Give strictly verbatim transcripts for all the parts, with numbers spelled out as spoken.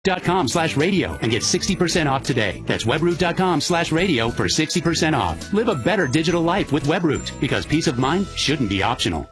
dot com slash radio and get sixty percent off today. That's webroot dot com slash radio for sixty percent off. Live a better digital life with Webroot, because peace of mind shouldn't be optional.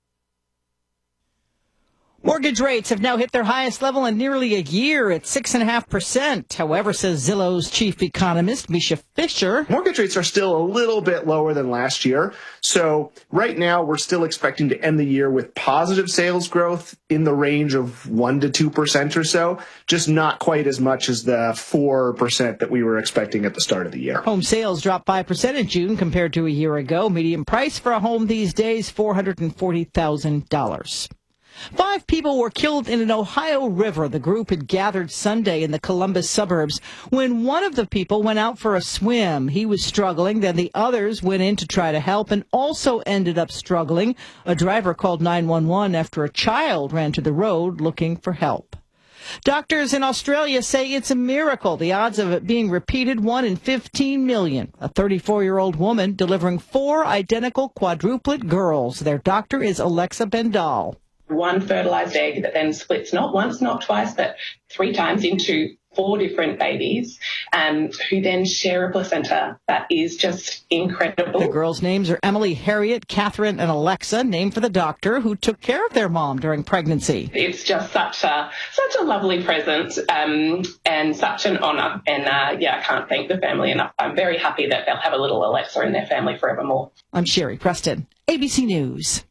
Mortgage rates have now hit their highest level in nearly a year at six point five percent. However, says Zillow's chief economist, Misha Fisher, mortgage rates are still a little bit lower than last year. So right now, we're still expecting to end the year with positive sales growth in the range of one to two percent or so, just not quite as much as the four percent that we were expecting at the start of the year. Home sales dropped five percent in June compared to a year ago. Median price for a home these days, four hundred forty thousand dollars. Five people were killed in an Ohio river. The group had gathered Sunday in the Columbus suburbs when one of the people went out for a swim. He was struggling. Then the others went in to try to help and also ended up struggling. A driver called nine one one after a child ran to the road looking for help. Doctors in Australia say it's a miracle. The odds of it being repeated, one in fifteen million. A thirty-four-year-old woman delivering four identical quadruplet girls. Their doctor is Alexa Bendal. One fertilized egg that then splits not once, not twice, but three times into four different babies, um, who then share a placenta. That is just incredible. The girls' names are Emily, Harriet, Catherine, and Alexa, named for the doctor who took care of their mom during pregnancy. It's just such a such a lovely present um, and such an honour. And, uh, yeah, I can't thank the family enough. I'm very happy that they'll have a little Alexa in their family forevermore. I'm Sherry Preston, A B C News.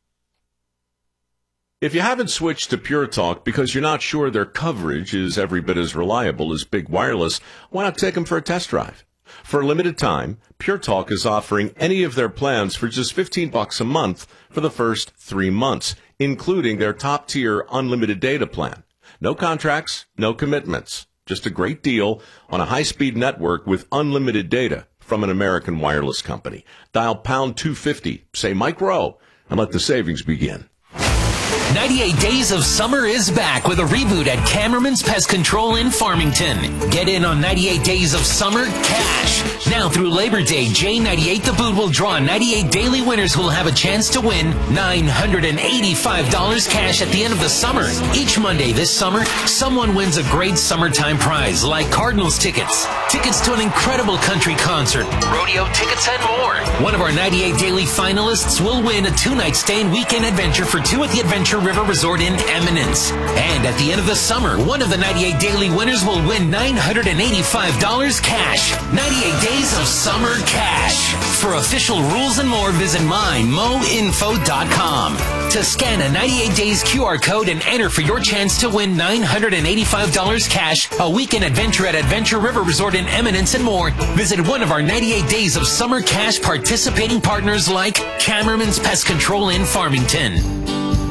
If you haven't switched to Pure Talk because you're not sure their coverage is every bit as reliable as Big Wireless, why not take them for a test drive? For a limited time, Pure Talk is offering any of their plans for just fifteen bucks a month for the first three months, including their top-tier unlimited data plan. No contracts, no commitments. Just a great deal on a high-speed network with unlimited data from an American wireless company. Dial pound two fifty, say Mike Rowe, and let the savings begin. ninety-eight Days of Summer is back with a reboot at Cameraman's Pest Control in Farmington. Get in on ninety-eight Days of Summer cash. Now through Labor Day, J ninety-eight The Boot will draw ninety-eight daily winners who will have a chance to win nine hundred eighty-five dollars cash at the end of the summer. Each Monday this summer, someone wins a great summertime prize like Cardinals tickets, tickets to an incredible country concert, rodeo tickets, and more. One of our ninety-eight daily finalists will win a two-night stay and weekend adventure for two at the Adventure River Resort in Eminence. And at the end of the summer, one of the ninety-eight daily winners will win nine hundred eighty-five dollars cash. ninety-eight Days of Summer cash. For official rules and more, visit my mo info dot com. To scan a ninety-eight days Q R code and enter for your chance to win nine hundred eighty-five dollars cash, a weekend adventure at Adventure River Resort in Eminence, and more, visit one of our ninety-eight Days of Summer cash participating partners like Cameraman's Pest Control in Farmington.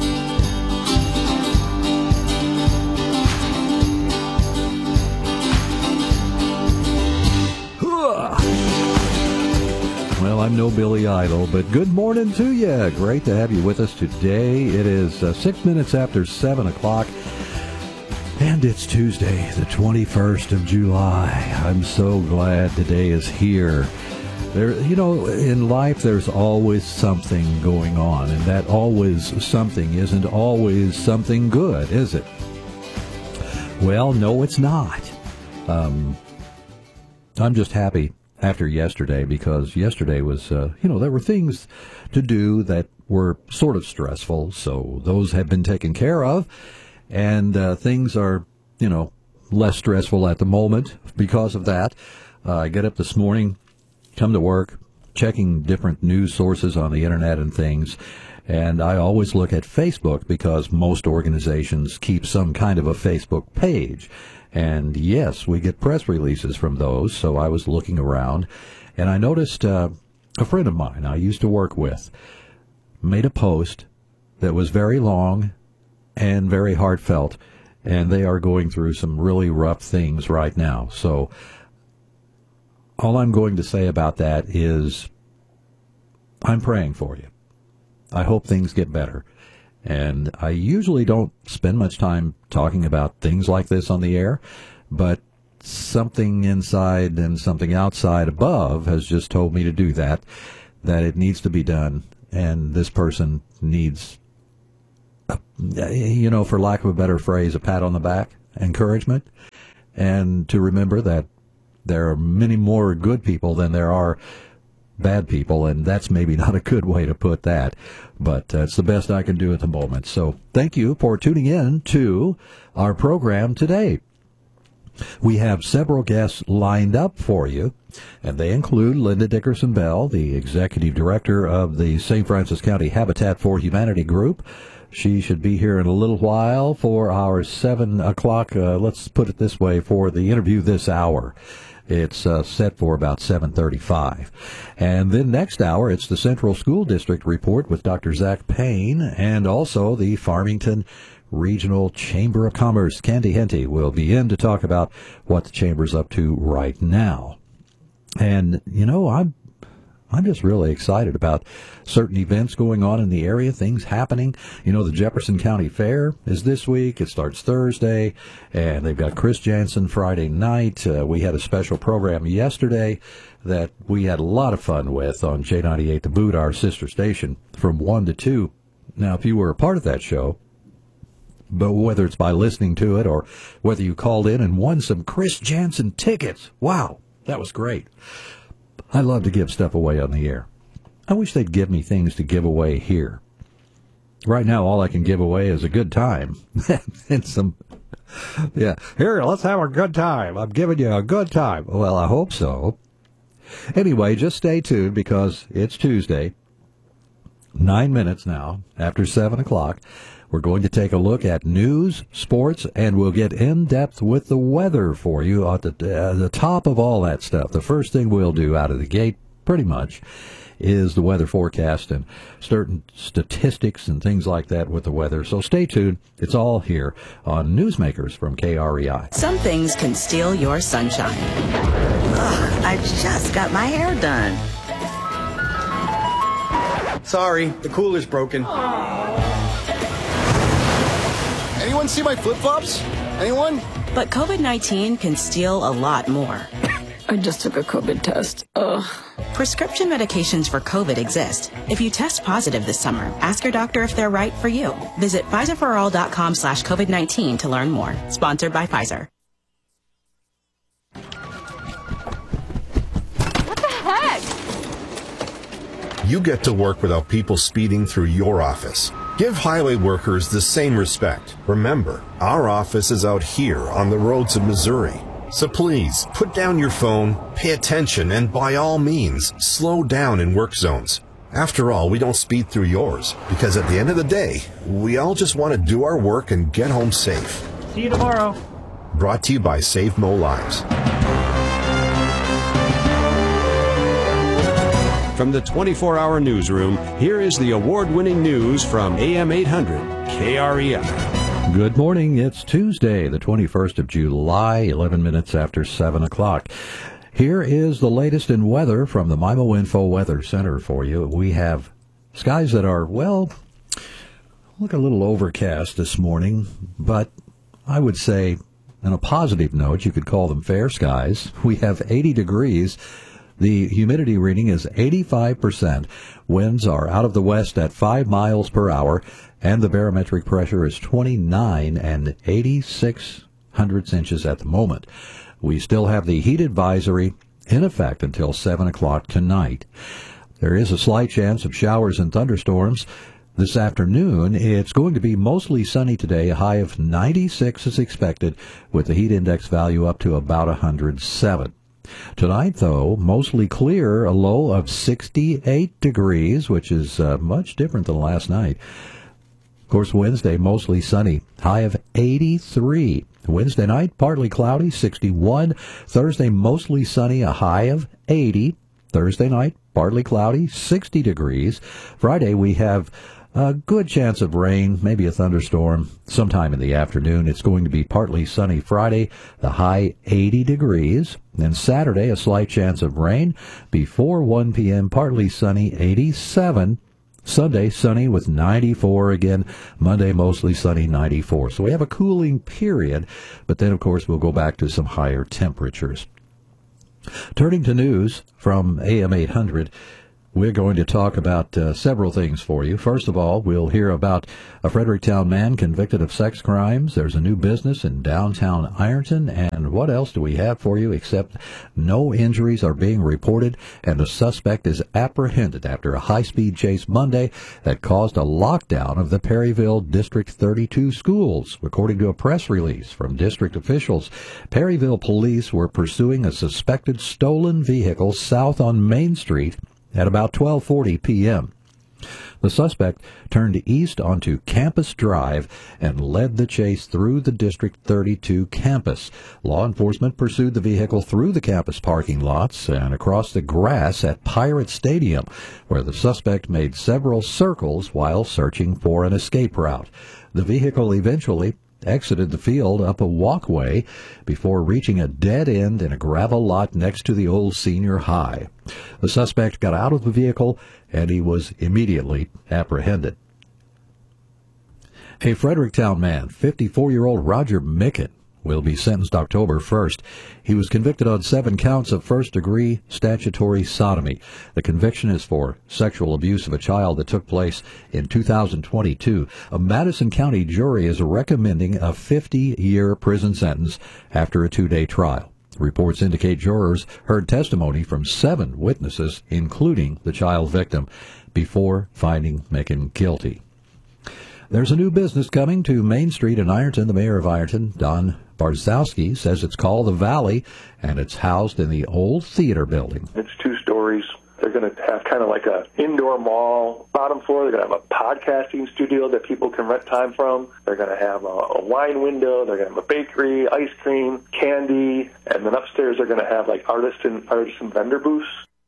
Well, I'm no Billy Idol, but good morning to you. Great to have you with us today. It is uh, six minutes after seven o'clock, and it's Tuesday, the twenty-first of July. I'm so glad today is here. There, you know, in life, there's always something going on, and that always something isn't always something good, is it? Well, no, it's not. Um, I'm just happy after yesterday, because yesterday was, uh, you know, there were things to do that were sort of stressful, so those have been taken care of, and uh, things are, you know, less stressful at the moment because of that. Uh, I get up this morning, come to work, checking different news sources on the internet and things, and I always look at Facebook because most organizations keep some kind of a Facebook page. And yes, we get press releases from those, so I was looking around, and I noticed uh, a friend of mine I used to work with made a post that was very long and very heartfelt, and they are going through some really rough things right now. So all I'm going to say about that is I'm praying for you. I hope things get better. And I usually don't spend much time talking about things like this on the air, but something inside and something outside above has just told me to do that, that it needs to be done, and this person needs, a, you know, for lack of a better phrase, a pat on the back. encouragement, and to remember that there are many more good people than there are bad people, and that's maybe not a good way to put that, but uh, it's the best I can do at the moment. So thank you for tuning in to our program today. We have several guests lined up for you, and they include Linda Dickerson Bell, the Executive Director of the Saint Francis County Habitat for Humanity Group. She should be here in a little while for our seven o'clock, uh, let's put it this way, for the interview this hour. It's uh, set for about seven thirty-five. And then next hour, it's the Central School District Report with Doctor Zach Payne, and also the Farmington Regional Chamber of Commerce. Candy Henty will be in to talk about what the Chamber's up to right now. And, you know, I'm I'm just really excited about certain events going on in the area, things happening. You know, the Jefferson County Fair is this week. It starts Thursday, and they've got Chris Jansen Friday night. Uh, we had a special program yesterday that we had a lot of fun with on J ninety-eight The Boot, our sister station, from one to two. Now, if you were a part of that show, but whether it's by listening to it or whether you called in and won some Chris Jansen tickets, wow, that was great. I love to give stuff away on the air. I wish they'd give me things to give away here. Right now, all I can give away is a good time. and some, yeah, here, let's have a good time. I'm giving you a good time. Well, I hope so. Anyway, just stay tuned because it's Tuesday, nine minutes now after seven o'clock. We're going to take a look at news, sports, and we'll get in-depth with the weather for you at the, uh, the top of all that stuff. The first thing we'll do out of the gate, pretty much, is the weather forecast and certain statistics and things like that with the weather. So stay tuned. It's all here on Newsmakers from K R E I. Some things can steal your sunshine. Ugh, I just got my hair done. Sorry, the cooler's broken. Anyone see my flip-flops? Anyone? But COVID nineteen can steal a lot more. I just took a COVID test. Ugh. Prescription medications for COVID exist. If you test positive this summer, ask your doctor if they're right for you. Visit Pfizerforall.com slash COVID-19 to learn more. Sponsored by Pfizer. What the heck? You get to work without people speeding through your office. Give highway workers the same respect. Remember, our office is out here on the roads of Missouri. So please, put down your phone, pay attention, and by all means, slow down in work zones. After all, we don't speed through yours, because at the end of the day, we all just want to do our work and get home safe. See you tomorrow. Brought to you by Save Mo Lives. From the twenty-four hour newsroom, here is the award-winning news from A M eight hundred K R E I. Good morning. It's Tuesday, the twenty-first of July, eleven minutes after seven o'clock. Here is the latest in weather from the Mimo Info Weather Center for you. We have skies that are, well, look a little overcast this morning, but I would say, on a positive note, you could call them fair skies. We have eighty degrees. The humidity reading is eighty-five percent. Winds are out of the west at five miles per hour, and the barometric pressure is twenty-nine and eighty-six hundredths inches at the moment. We still have the heat advisory in effect until seven o'clock tonight. There is a slight chance of showers and thunderstorms this afternoon. It's going to be mostly sunny today. A high of ninety-six is expected, with the heat index value up to about one hundred seven. Tonight, though, mostly clear, a low of sixty-eight degrees, which is uh, much different than last night. Of course, Wednesday, mostly sunny, high of eighty-three. Wednesday night, partly cloudy, sixty-one. Thursday, mostly sunny, a high of eighty. Thursday night, partly cloudy, sixty degrees. Friday, we have a good chance of rain, maybe a thunderstorm sometime in the afternoon. It's going to be partly sunny Friday, the high eighty degrees. Then Saturday, a slight chance of rain before one p.m., partly sunny, eighty-seven. Sunday, sunny with ninety-four again. Monday, mostly sunny, ninety-four. So we have a cooling period, but then, of course, we'll go back to some higher temperatures. Turning to news from A M eight hundred, We're going to talk about uh, several things for you. First of all, we'll hear about a Fredericktown man convicted of sex crimes. There's a new business in downtown Ironton. And what else do we have for you except no injuries are being reported and a suspect is apprehended after a high-speed chase Monday that caused a lockdown of the Perryville District thirty-two schools. According to a press release from district officials, Perryville police were pursuing a suspected stolen vehicle south on Main Street at about twelve forty p.m. The suspect turned east onto Campus Drive and led the chase through the District thirty-two campus. Law enforcement pursued the vehicle through the campus parking lots and across the grass at Pirate Stadium, where the suspect made several circles while searching for an escape route. The vehicle eventually exited the field up a walkway before reaching a dead end in a gravel lot next to the old senior high. The suspect got out of the vehicle and he was immediately apprehended. A Fredericktown man, fifty-four-year-old Roger Micken, will be sentenced October first. He was convicted on seven counts of first-degree statutory sodomy. The conviction is for sexual abuse of a child that took place in two thousand twenty-two. A Madison County jury is recommending a fifty-year prison sentence after a two-day trial. Reports indicate jurors heard testimony from seven witnesses, including the child victim, before finding Micken guilty. There's a new business coming to Main Street in Ironton. The mayor of Ironton, Don Barzowski, says it's called The Valley, and it's housed in the old theater building. It's two stories. They're going to have kind of like a indoor mall. Bottom floor, they're going to have a podcasting studio that people can rent time from. They're going to have a, a wine window. They're going to have a bakery, ice cream, candy. And then upstairs, they're going to have like artisan, artisan vendor booths.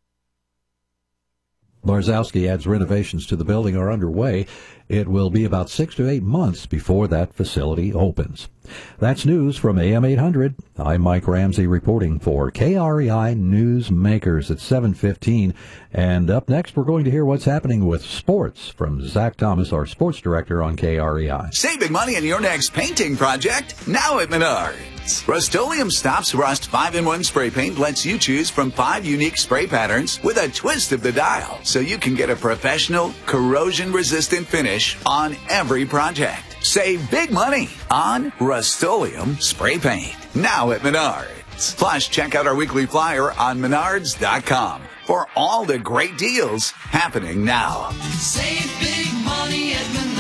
Barzowski adds renovations to the building are underway. It will be about six to eight months before that facility opens. That's news from A M eight hundred. I'm Mike Ramsey reporting for K R E I Newsmakers at seven fifteen. And up next, we're going to hear what's happening with sports from Zach Thomas, our sports director on K R E I. Save big money on your next painting project now at Menards. Rust-Oleum Stops Rust five in one spray paint lets you choose from five unique spray patterns with a twist of the dial, so you can get a professional, corrosion-resistant finish on every project. Save big money on Rust-Oleum spray paint now at Menards. Plus, check out our weekly flyer on menards dot com for all the great deals happening now. Save big money at Menards.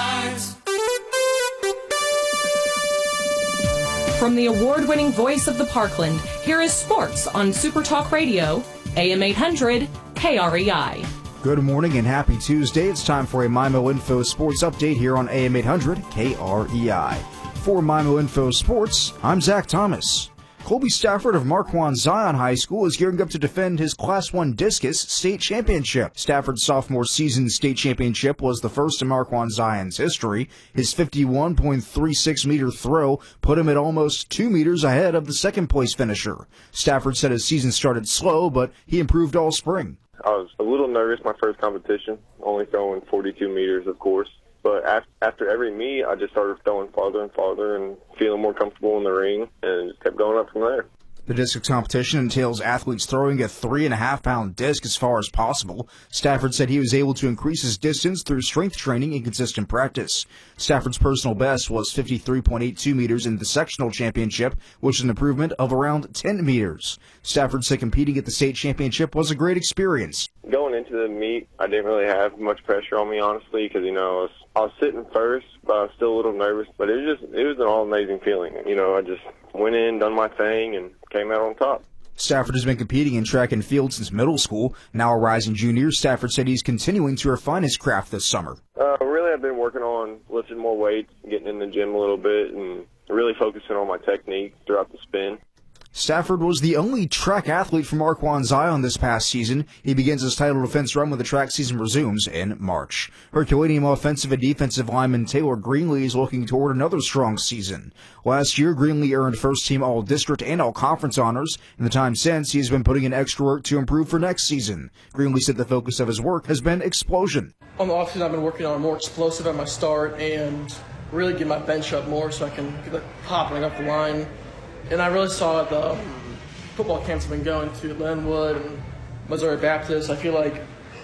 From the award-winning voice of the Parkland, here is sports on Super Talk Radio, A M eight hundred, K R E I. Good morning and happy Tuesday. It's time for a MyMo Info Sports Update here on A M eight hundred K R E I. For MyMo Info Sports, I'm Zach Thomas. Colby Stafford of Marquand Zion High School is gearing up to defend his Class one Discus State Championship. Stafford's sophomore season state championship was the first in Marquand Zion's history. His fifty-one point three six meter throw put him at almost two meters ahead of the second place finisher. Stafford said his season started slow, but he improved all spring. I was a little nervous my first competition, only throwing forty-two meters, of course. But after every meet, I just started throwing farther and farther and feeling more comfortable in the ring, and just kept going up from there. The discus competition entails athletes throwing a three and a half pound disc as far as possible. Stafford said he was able to increase his distance through strength training and consistent practice. Stafford's personal best was fifty-three point eight two meters in the sectional championship, which is an improvement of around ten meters. Stafford said competing at the state championship was a great experience. Going into the meet, I didn't really have much pressure on me, honestly, because, you know, I was, I was sitting first, but I was still a little nervous. But it was just, it was an all-amazing feeling. You know, I just went in, done my thing, and came out on top. Stafford has been competing in track and field since middle school. Now a rising junior, Stafford said he's continuing to refine his craft this summer. Uh, really, I've been working on lifting more weights, getting in the gym a little bit, and really focusing on my technique throughout the spin. Stafford was the only track athlete from Marquand Zion this past season. He begins his title defense run when the track season resumes in March. Herculaneum offensive and defensive lineman Taylor Greenlee is looking toward another strong season. Last year, Greenlee earned first-team All-District and All-Conference honors. In the time since, he has been putting in extra work to improve for next season. Greenlee said the focus of his work has been explosion. On the offseason, I've been working on more explosive at my start and really get my bench up more so I can get the popping up the line. And I really saw the um, football camps I've been going to, Linwood and Missouri Baptist. I feel like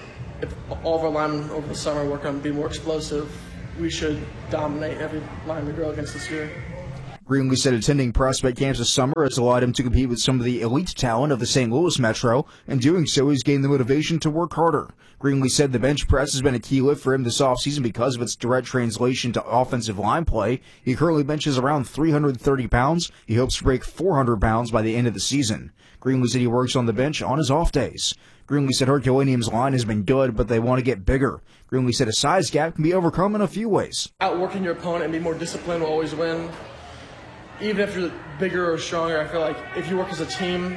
if all of our linemen over the summer work on being more explosive, we should dominate every line we go against this year. Greenlee said attending prospect camps this summer has allowed him to compete with some of the elite talent of the Saint Louis Metro, and doing so he's gained the motivation to work harder. Greenlee said the bench press has been a key lift for him this offseason because of its direct translation to offensive line play. He currently benches around three hundred thirty pounds. He hopes to break four hundred pounds by the end of the season. Greenlee said he works on the bench on his off days. Greenlee said Herculaneum's line has been good, but they want to get bigger. Greenlee said a size gap can be overcome in a few ways. Outworking your opponent and be more disciplined will always win. Even if you're bigger or stronger, I feel like if you work as a team,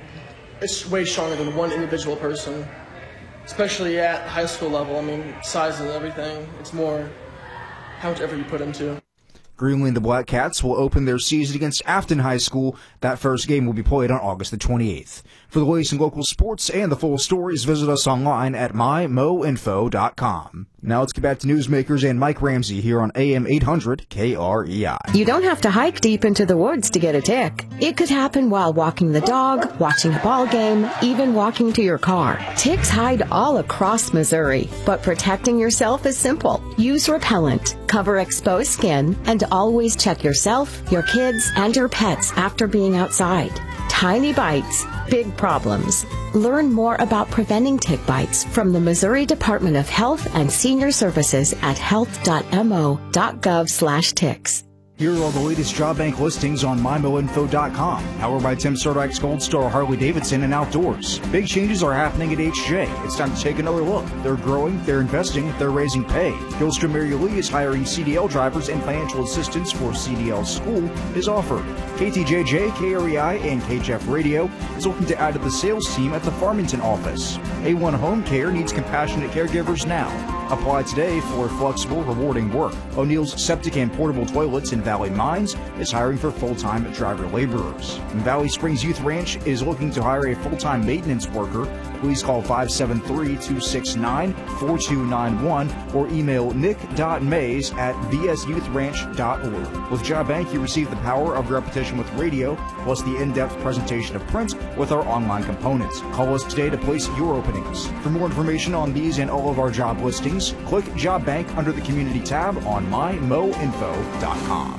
it's way stronger than one individual person. Especially at high school level. I mean, size and everything. It's more how much effort you put into. Greenlee and the Black Cats will open their season against Afton High School. That first game will be played on August the twenty-eighth. For the latest in local sports and the full stories, visit us online at my mo info dot com. Now let's get back to Newsmakers and Mike Ramsey here on A M eight hundred K R E I. You don't have to hike deep into the woods to get a tick. It could happen while walking the dog, watching a ball game, even walking to your car. Ticks hide all across Missouri, but protecting yourself is simple. Use repellent, cover exposed skin, and always check yourself, your kids, and your pets after being outside. Tiny bites, big problems. Learn more about preventing tick bites from the Missouri Department of Health and Senior Services at health dot m o dot gov slash ticks. Here are all the latest job bank listings on my mo info dot com. Powered by Tim Surdyk's Gold Star Harley Davidson and Outdoors. Big changes are happening at H J. It's time to take another look. They're growing, they're investing, they're raising pay. Gilstrom Mary Lee is hiring C D L drivers, and financial assistance for C D L school is offered. K T J J, K R E I, and K J F Radio is looking to add to the sales team at the Farmington office. A one Home Care needs compassionate caregivers now. Apply today for flexible, rewarding work. O'Neill's Septic and Portable Toilets in Valley Mines is hiring for full-time driver laborers. And Valley Springs Youth Ranch is looking to hire a full-time maintenance worker. Please call five seven three, two six nine, four two nine one or email nick dot mays at v s youth ranch dot org. With Job Bank, you receive the power of repetition with radio, plus the in-depth presentation of print with our online components. Call us today to place your openings. For more information on these and all of our job listings, click Job Bank under the Community tab on my mo info dot com.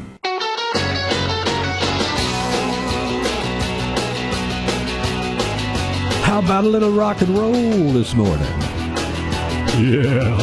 How about a little rock and roll this morning? Yeah.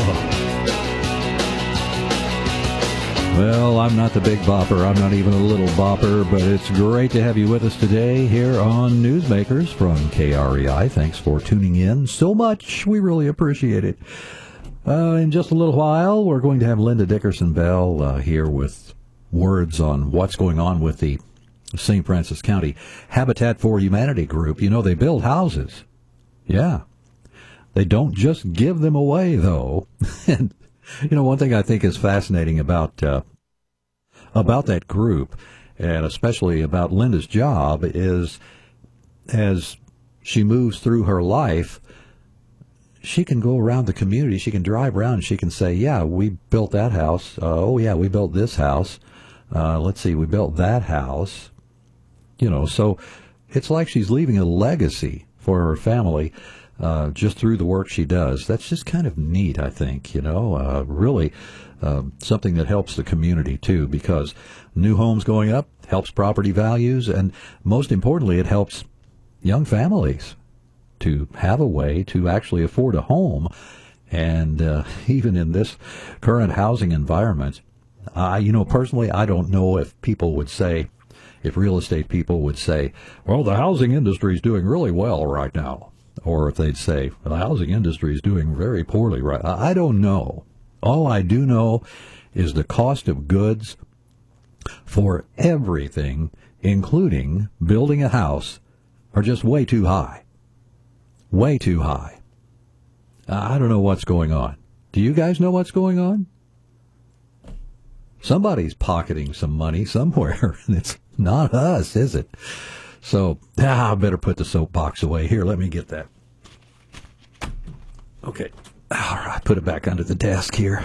Well, I'm not the big bopper. I'm not even a little bopper, but it's great to have you with us today here on Newsmakers from K R E I. Thanks for tuning in so much. We really appreciate it. Uh, in just a little while, we're going to have Linda Dickerson Bell uh, here with words on what's going on with the Saint Francis County Habitat for Humanity group. You know, they build houses. Yeah. They don't just give them away, though. And, you know, one thing I think is fascinating about uh, about that group, and especially about Linda's job, is as she moves through her life, she can go around the community. She can drive around and she can say, yeah, we built that house. Uh, oh, yeah, we built this house. Uh, let's see, we built that house. You know, so it's like she's leaving a legacy for her family uh, just through the work she does. That's just kind of neat, I think, you know, uh, really uh, something that helps the community, too, because new homes going up helps property values, and most importantly, it helps young families to have a way to actually afford a home. And uh, even in this current housing environment, I, you know, personally, I don't know if people would say, if real estate people would say, well, the housing industry is doing really well right now. Or if they'd say, well, the housing industry is doing very poorly right now. I don't know. All I do know is the cost of goods for everything, including building a house, are just way too high. Way too high. I don't know what's going on. Do you guys know what's going on? Somebody's pocketing some money somewhere, and it's not us, is it? So, ah, I better put the soapbox away. Here, let me get that. Okay. All right, put it back under the desk here.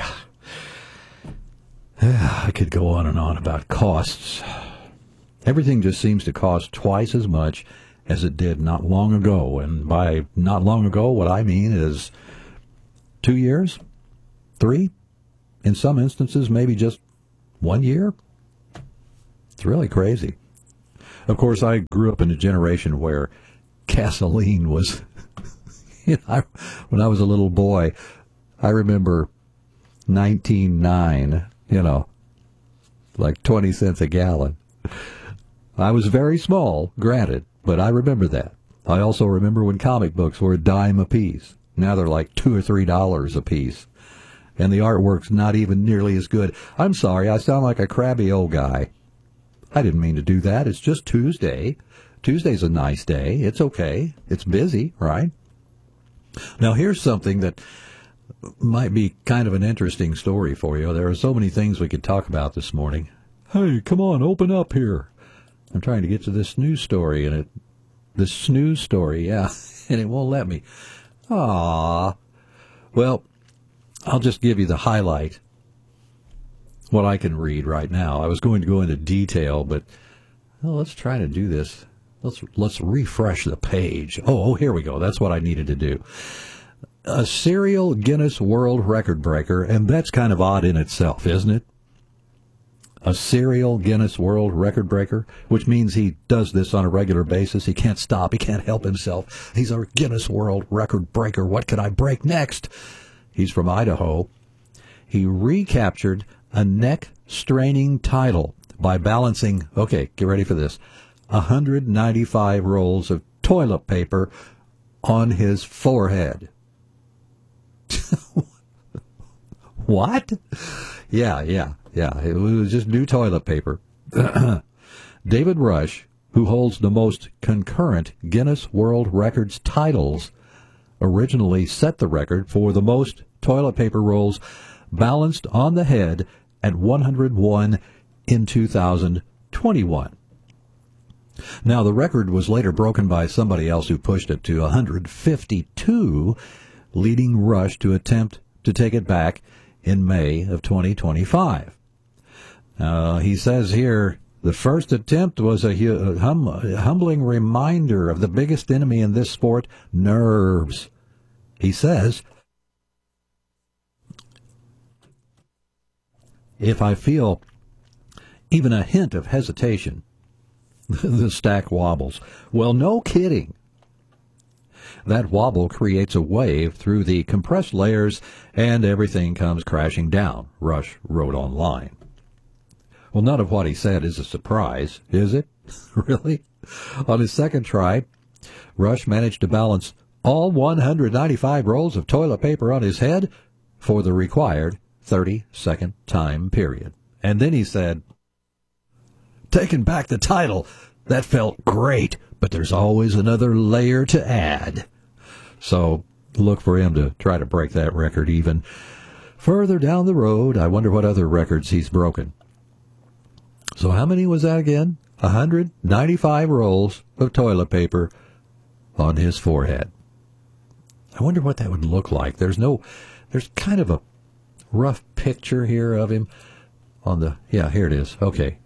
I could go on and on about costs. Everything just seems to cost twice as much as it did not long ago. And by not long ago, what I mean is two years, three, in some instances, maybe just one year. It's really crazy. Of course, I grew up in a generation where gasoline was, you know, I, when I was a little boy, I remember nineteen nine, you know, like twenty cents a gallon. I was very small, granted, but I remember that. I also remember when comic books were a dime a piece. Now they're like two or three dollars a piece. And the artwork's not even nearly as good. I'm sorry, I sound like a crabby old guy. I didn't mean to do that. It's just Tuesday. Tuesday's a nice day. It's okay. It's busy, right? Now here's something that might be kind of an interesting story for you. There are so many things we could talk about this morning. Hey, come on, open up here. I'm trying to get to this news story, and it, this snooze story, yeah, and it won't let me. Ah, well, I'll just give you the highlight, what I can read right now. I was going to go into detail, but well, let's try to do this. Let's let's refresh the page. Oh, oh, here we go. That's what I needed to do. A serial Guinness World Record breaker, and that's kind of odd in itself, isn't it? A serial Guinness World Record breaker, which means he does this on a regular basis. He can't stop. He can't help himself. He's a Guinness World Record breaker. What can I break next? He's from Idaho. He recaptured a neck-straining title by balancing, okay, get ready for this, one hundred ninety-five rolls of toilet paper on his forehead. What? Yeah, yeah, yeah. It was just new toilet paper. David Rush, who holds the most concurrent Guinness World Records titles, originally set the record for the most toilet paper rolls balanced on the head at one hundred one in two thousand twenty-one. Now, the record was later broken by somebody else who pushed it to one hundred fifty-two, leading Rush to attempt to take it back in May of twenty twenty-five. Uh, he says here, the first attempt was a, a, hum, a humbling reminder of the biggest enemy in this sport, nerves. He says, if I feel even a hint of hesitation, the stack wobbles. Well, no kidding. That wobble creates a wave through the compressed layers, and everything comes crashing down, Rush wrote online. Well, none of what he said is a surprise, is it? Really? On his second try, Rush managed to balance all one hundred ninety-five rolls of toilet paper on his head for the required thirty-second time period. And then he said, taking back the title, that felt great, but there's always another layer to add. So look for him to try to break that record even further down the road. I wonder what other records he's broken. So how many was that again? one hundred ninety-five rolls of toilet paper on his forehead. I wonder what that would look like. There's no, there's kind of a rough picture here of him on the, yeah, here it is. Okay.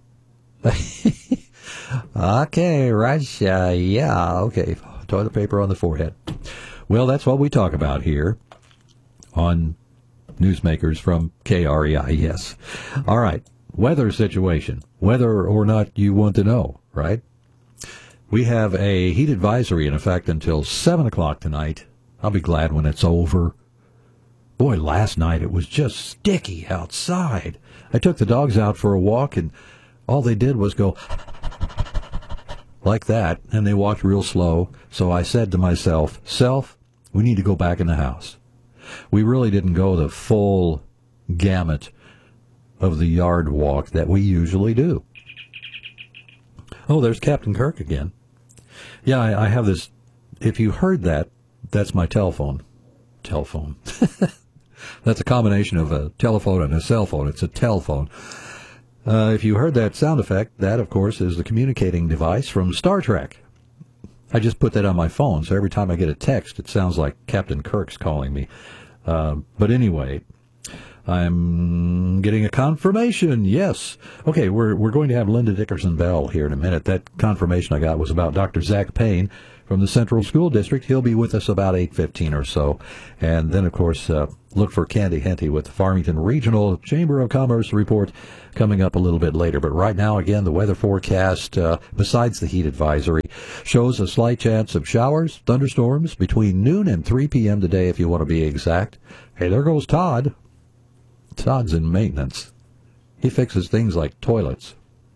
Okay, Rush, uh, yeah, okay, toilet paper on the forehead. Well, that's what we talk about here on Newsmakers from K R E I, yes. All right, weather situation, whether or not you want to know, right? We have a heat advisory in effect until seven o'clock tonight. I'll be glad when it's over. Boy, last night it was just sticky outside. I took the dogs out for a walk, and all they did was go like that, and they walked real slow. So I said to myself, Self, we need to go back in the house. We really didn't go the full gamut of the yard walk that we usually do. Oh, there's Captain Kirk again. Yeah, I, I have this. If you heard that, that's my telephone. Telephone. That's a combination of a telephone and a cell phone. It's a telephone. Uh, if you heard that sound effect, that, of course, is the communicating device from Star Trek. I just put that on my phone, so every time I get a text, it sounds like Captain Kirk's calling me. Uh, but anyway, I'm getting a confirmation. Yes. Okay, we're we're going to have Linda Dickerson Bell here in a minute. That confirmation I got was about Doctor Zach Payne from the Central School District. He'll be with us about eight fifteen or so. And then, of course, uh, look for Candy Henty with the Farmington Regional Chamber of Commerce report coming up a little bit later. But right now, again, the weather forecast, uh, besides the heat advisory, shows a slight chance of showers, thunderstorms between noon and three p.m. today, if you want to be exact. Hey, there goes Todd. Todd's in maintenance. He fixes things like toilets.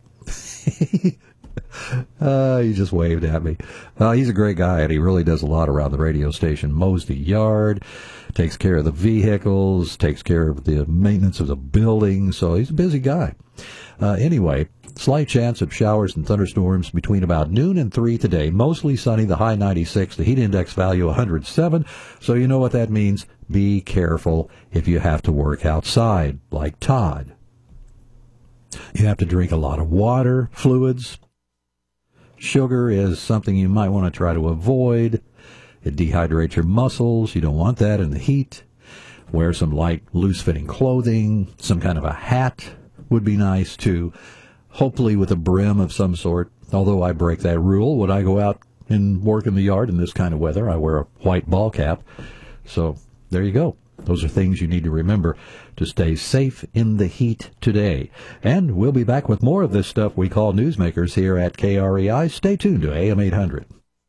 uh, he just waved at me. Uh, he's a great guy, and he really does a lot around the radio station. Mows the yard, takes care of the vehicles, takes care of the maintenance of the building, so he's a busy guy. Uh, anyway, slight chance of showers and thunderstorms between about noon and three today. Mostly sunny, the high ninety-six, the heat index value one hundred seven, so you know what that means. Be careful if you have to work outside, like Todd. You have to drink a lot of water, fluids. Sugar is something you might want to try to avoid. It dehydrates your muscles. You don't want that in the heat. Wear some light, loose-fitting clothing. Some kind of a hat would be nice, too. Hopefully with a brim of some sort. Although I break that rule when I go out and work in the yard in this kind of weather. I wear a white ball cap. So there you go. Those are things you need to remember to stay safe in the heat today. And we'll be back with more of this stuff we call Newsmakers here at K R E I. Stay tuned to A M eight hundred.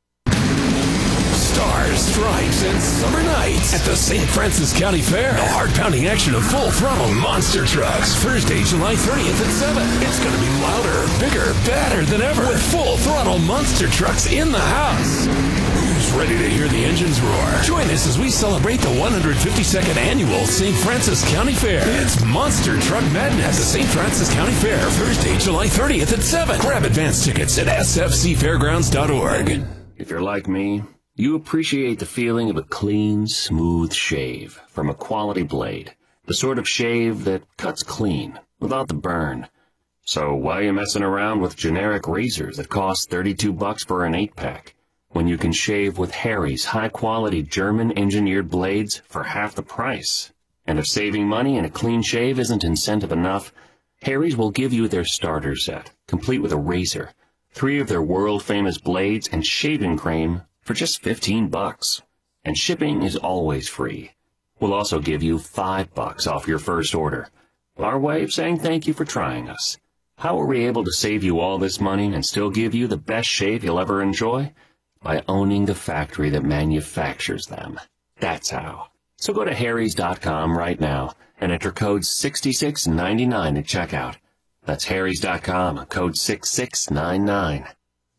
Stars, stripes, and summer nights at the Saint Francis County Fair. The heart-pounding action of Full Throttle Monster Trucks. Thursday, July thirtieth at seven. It's going to be louder, bigger, badder than ever with Full Throttle Monster Trucks in the house. Who's ready to hear the engines roar? Join us as we celebrate the one hundred fifty-second annual Saint Francis County Fair. It's Monster Truck Madness at the Saint Francis County Fair. Thursday, July thirtieth at seven. Grab advance tickets at s f c fairgrounds dot org. If you're like me, you appreciate the feeling of a clean, smooth shave from a quality blade. The sort of shave that cuts clean, without the burn. So why are you messing around with generic razors that cost thirty-two bucks for an eight-pack, when you can shave with Harry's high-quality German-engineered blades for half the price? And if saving money and a clean shave isn't incentive enough, Harry's will give you their starter set, complete with a razor, three of their world-famous blades, and shaving cream for just fifteen bucks. And shipping is always free. We'll also give you five bucks off your first order. Our way of saying thank you for trying us. How are we able to save you all this money and still give you the best shave you'll ever enjoy? By owning the factory that manufactures them. That's how. So go to harrys dot com right now and enter code sixty-six ninety-nine at checkout. That's harrys dot com, code six six nine nine.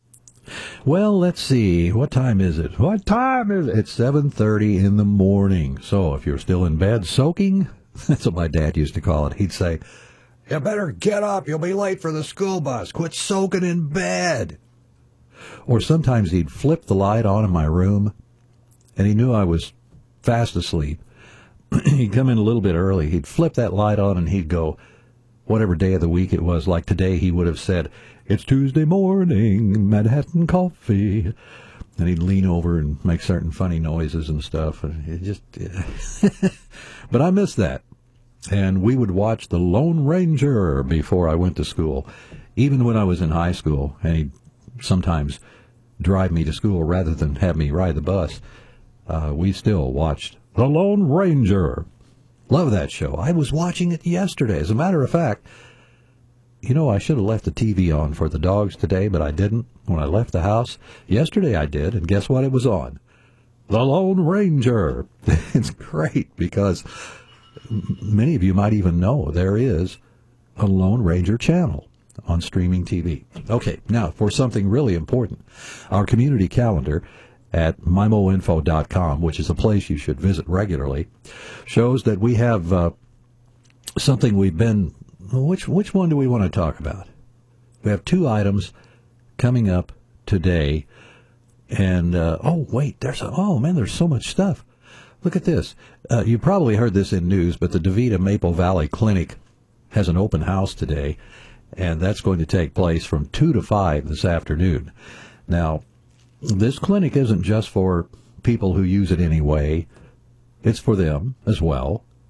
Well, let's see. What time is it? What time is it? It's seven thirty in the morning. So if you're still in bed soaking, that's what my dad used to call it. He'd say, you better get up. You'll be late for the school bus. Quit soaking in bed. Or sometimes he'd flip the light on in my room, and he knew I was fast asleep. He'd come in a little bit early. He'd flip that light on, and he'd go, whatever day of the week it was, like today he would have said, it's Tuesday morning, Manhattan coffee. And he'd lean over and make certain funny noises and stuff. And it just, yeah. But I miss that. And we would watch The Lone Ranger before I went to school, even when I was in high school. And he'd sometimes drive me to school rather than have me ride the bus. Uh, we still watched The Lone Ranger. Love that show. I was watching it yesterday. As a matter of fact, you know, I should have left the T V on for the dogs today, but I didn't when I left the house. Yesterday I did, and guess what it was on? The Lone Ranger. It's great because many of you might even know there is a Lone Ranger channel on streaming T V. Okay, now for something really important. Our community calendar at mimo info dot com, which is a place you should visit regularly, shows that we have uh, something we've been... Which which one do we want to talk about? We have two items coming up today. And, uh, oh, wait, there's a, oh, man, there's so much stuff. Look at this. Uh, you probably heard this in news, but the DeVita Maple Valley Clinic has an open house today, and that's going to take place from two to five this afternoon. Now, this clinic isn't just for people who use it anyway. It's for them as well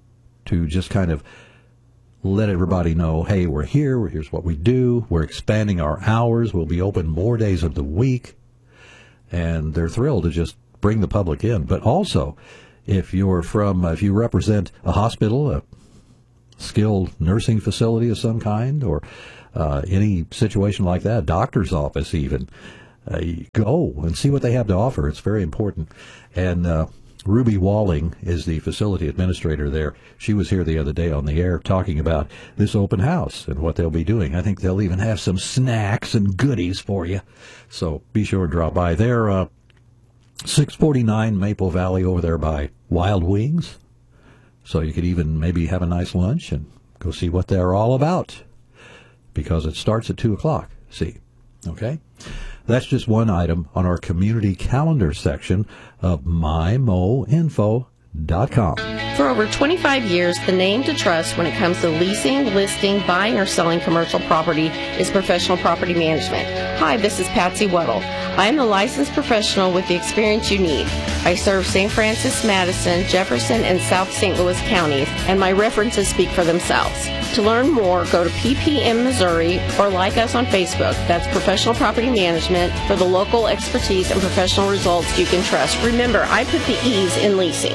to just kind of let everybody know, hey, we're here, here's what we do, we're expanding our hours, we'll be open more days of the week, and they're thrilled to just bring the public in. But also, if you're from, if you represent a hospital, a skilled nursing facility of some kind, or uh, any situation like that, doctor's office even, uh, go and see what they have to offer. It's very important. And uh, Ruby Walling is the facility administrator there. She was here the other day on the air talking about this open house and what they'll be doing. I think they'll even have some snacks and goodies for you. So be sure to drop by there. Uh, six forty-nine Maple Valley over there by Wild Wings. So you could even maybe have a nice lunch and go see what they're all about, because it starts at two o'clock. See, okay? That's just one item on our community calendar section of my mo info dot com. For over twenty-five years, the name to trust when it comes to leasing, listing, buying, or selling commercial property is Professional Property Management. Hi, this is Patsy Weddle. I am the licensed professional with the experience you need. I serve Saint Francis, Madison, Jefferson, and South Saint Louis counties, and my references speak for themselves. To learn more, go to P P M Missouri or like us on Facebook. That's Professional Property Management for the local expertise and professional results you can trust. Remember, I put the E's in leasing.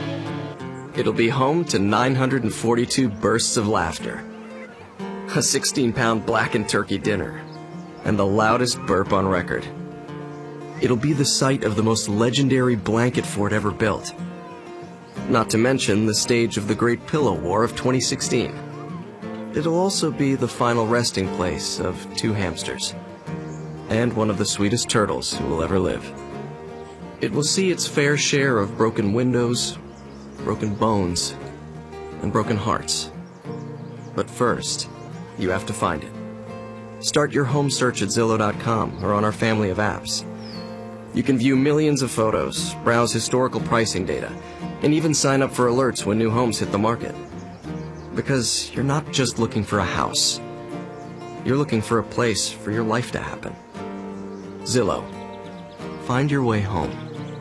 It'll be home to nine hundred forty-two bursts of laughter, a sixteen-pound blackened turkey dinner, and the loudest burp on record. It'll be the site of the most legendary blanket fort ever built, not to mention the stage of the Great Pillow War of twenty sixteen. It'll also be the final resting place of two hamsters, and one of the sweetest turtles who will ever live. It will see its fair share of broken windows, broken bones, and broken hearts. But first, you have to find it. Start your home search at Zillow dot com or on our family of apps. You can view millions of photos, browse historical pricing data, and even sign up for alerts when new homes hit the market. Because you're not just looking for a house. You're looking for a place for your life to happen. Zillow. Find your way home.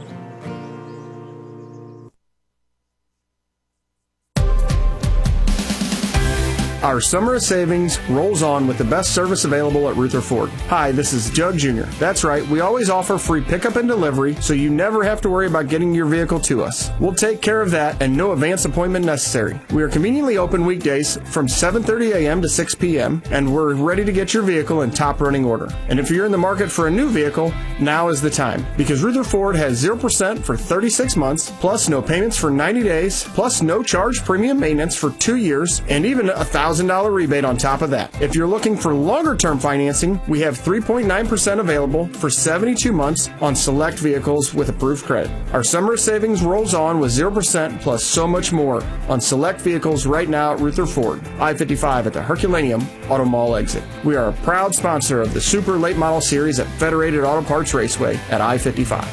Our summer of savings rolls on with the best service available at Ruther Ford. Hi, this is Doug Junior That's right, we always offer free pickup and delivery, so you never have to worry about getting your vehicle to us. We'll take care of that and no advance appointment necessary. We are conveniently open weekdays from seven thirty a.m. to six p.m., and we're ready to get your vehicle in top running order. And if you're in the market for a new vehicle, now is the time, because Ruther Ford has zero percent for thirty-six months, plus no payments for ninety days, plus no charge premium maintenance for two years, and even a one thousand dollars rebate on top of that. If you're looking for longer-term financing, we have three point nine percent available for seventy-two months on select vehicles with approved credit. Our summer savings rolls on with zero percent plus so much more on select vehicles right now at Ruther Ford, I fifty-five at the Herculaneum Auto Mall exit. We are a proud sponsor of the Super Late Model Series at Federated Auto Parts Raceway at I fifty-five.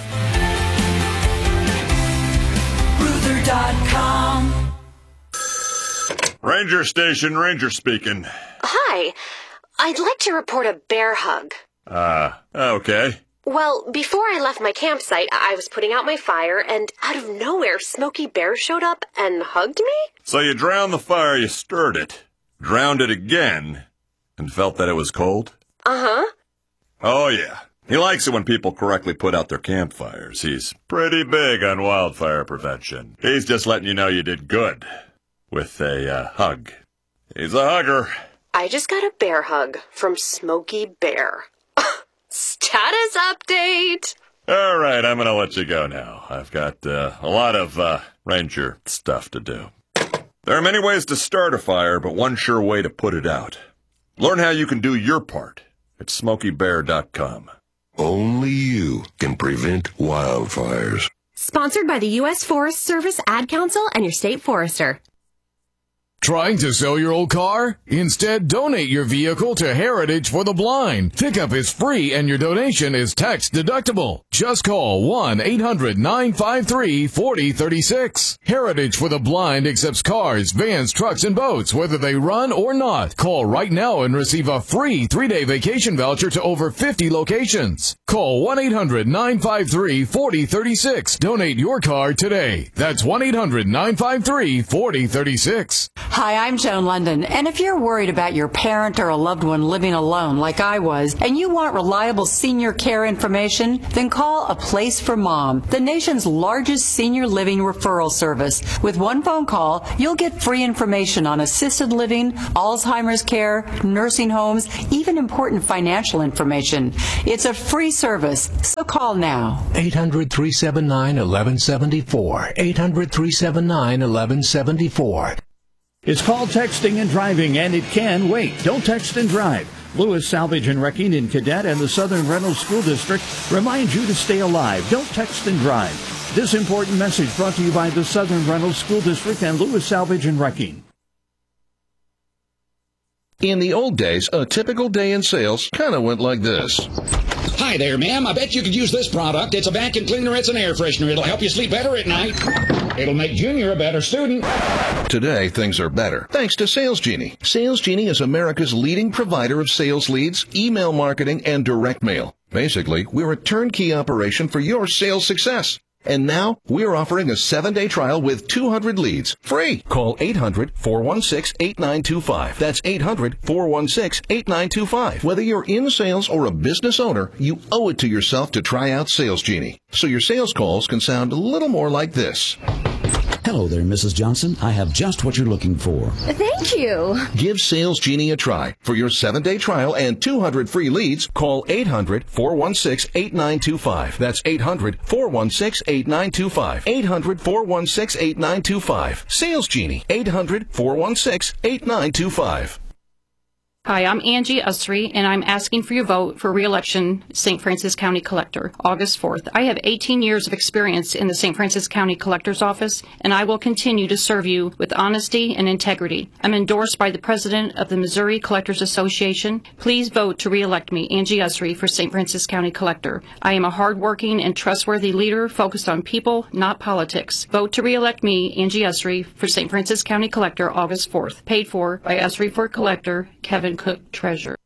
Ruther dot com. Ranger Station, Ranger speaking. Hi. I'd like to report a bear hug. Uh, okay. Well, before I left my campsite, I was putting out my fire, and out of nowhere, Smokey Bear showed up and hugged me? So you drowned the fire, you stirred it, drowned it again, and felt that it was cold? Uh-huh. Oh, yeah. He likes it when people correctly put out their campfires. He's pretty big on wildfire prevention. He's just letting you know you did good. With a uh, hug. He's a hugger. I just got a bear hug from Smokey Bear. Status update! All right, I'm going to let you go now. I've got uh, a lot of uh, ranger stuff to do. There are many ways to start a fire, but one sure way to put it out. Learn how you can do your part at smokey bear dot com. Only you can prevent wildfires. Sponsored by the U S Forest Service Ad Council and your state forester. Trying to sell your old car? Instead, donate your vehicle to Heritage for the Blind. Pickup is free and your donation is tax deductible. Just call one eight hundred nine five three four zero three six. Heritage for the Blind accepts cars, vans, trucks, and boats, whether they run or not. Call right now and receive a free three-day vacation voucher to over fifty locations. Call one eight hundred nine five three four zero three six. Donate your car today. That's one eight hundred nine five three four zero three six. Hi, I'm Joan London, and if you're worried about your parent or a loved one living alone like I was, and you want reliable senior care information, then call A Place for Mom, the nation's largest senior living referral service. With one phone call, you'll get free information on assisted living, Alzheimer's care, nursing homes, even important financial information. It's a free service, so call now. eight hundred three seven nine one one seven four. eight hundred three seven nine one one seven four. It's called texting and driving, and it can wait. Don't text and drive. Lewis Salvage and Wrecking in Cadet and the Southern Reynolds School District remind you to stay alive. Don't text and drive. This important message brought to you by the Southern Reynolds School District and Lewis Salvage and Wrecking. In the old days, a typical day in sales kind of went like this. Hi there, ma'am. I bet you could use this product. It's a vacuum cleaner. It's an air freshener. It'll help you sleep better at night. It'll make Junior a better student. Today, things are better, thanks to Sales Genie. Sales Genie is America's leading provider of sales leads, email marketing, and direct mail. Basically, we're a turnkey operation for your sales success. And now, we're offering a seven-day trial with two hundred leads, free. Call eight hundred four one six eight nine two five. That's eight hundred four one six eight nine two five. Whether you're in sales or a business owner, you owe it to yourself to try out Sales Genie, so your sales calls can sound a little more like this. Hello there, Missus Johnson. I have just what you're looking for. Thank you. Give Sales Genie a try. For your seven-day trial and two hundred free leads, call eight hundred four one six eight nine two five. That's eight hundred four one six eight nine two five. eight hundred four one six eight nine two five. Sales Genie. eight hundred four one six eight nine two five. Hi, I'm Angie Usry, and I'm asking for your vote for re-election Saint Francis County Collector, August fourth. I have eighteen years of experience in the Saint Francis County Collector's Office, and I will continue to serve you with honesty and integrity. I'm endorsed by the President of the Missouri Collectors Association. Please vote to re-elect me, Angie Usry, for Saint Francis County Collector. I am a hardworking and trustworthy leader focused on people, not politics. Vote to re-elect me, Angie Usry, for Saint Francis County Collector, August fourth. Paid for by Usry for Collector, Kevin Cook, Treasurer.